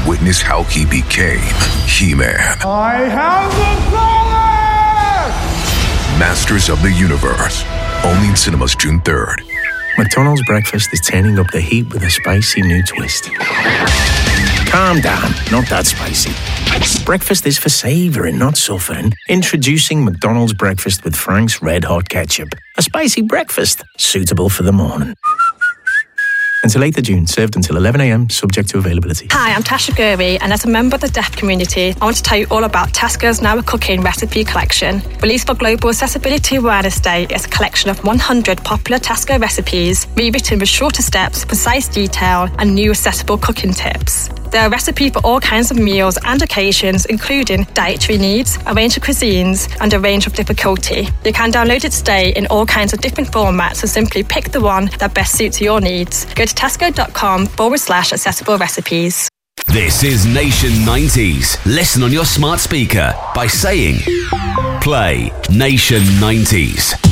witness how he became He-Man. I have the power! Masters of the Universe. Only in cinemas June 3rd. McDonald's breakfast is turning up the heat with a spicy new twist. Calm down, not that spicy. Breakfast is for savouring, not suffering. Introducing McDonald's breakfast with Frank's Red Hot Ketchup. A spicy breakfast, suitable for the morning. Until 8th of June, served until 11 a.m, subject to availability. Hi, I'm Tasha Gurry, and as a member of the deaf community, I want to tell you all about Tesco's Now We're Cooking recipe collection. Released for Global Accessibility Awareness Day, it's a collection of 100 popular Tesco recipes, rewritten with shorter steps, precise detail, and new accessible cooking tips. There are recipes for all kinds of meals and occasions, including dietary needs, a range of cuisines, and a range of difficulty. You can download it today in all kinds of different formats, so simply pick the one that best suits your needs. Go to tesco.com/accessible recipes. This is Nation 90s. Listen on your smart speaker by saying, play Nation 90s.